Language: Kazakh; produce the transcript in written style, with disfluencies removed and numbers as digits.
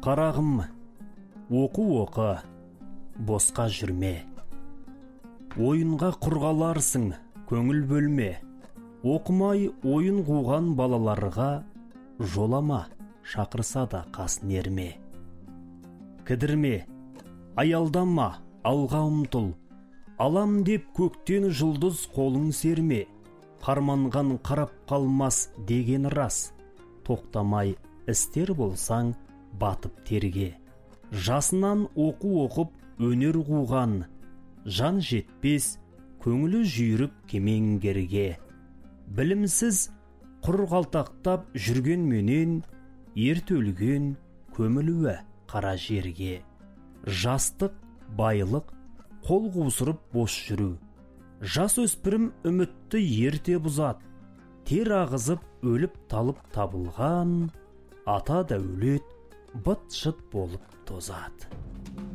Қарағым, оқы, босқа жүрме. Ойынға құрғаларсың, көңіл бөлме. Оқымай ойын қуған балаларға жолама, шақырса да қасын ерме. Кідірме, аялдама, алға ұмтыл. Алам деп көктен жұлдыз қолың серме. Қарманған қарап қалмас деген рас. Тоқтамай істер болсаң батып терге. Жасынан оқып өнер қуған, жан жетпес, көңілі жүйріп кемеңгерге. Білімсіз құр қалтақтап жүрген менен, ерте өлген көмілуі қара жерге. Жастық, байлық, қол қусырып бос жүру. Жас өспірім үмітті ерте бұзат. Тер ағызып өліп талып табылған, ата дәулет быт-шыт болып тозат.